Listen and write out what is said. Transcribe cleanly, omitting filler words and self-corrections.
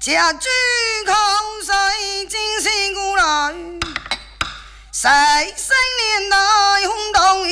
家居口水精神古来，谁年代轰动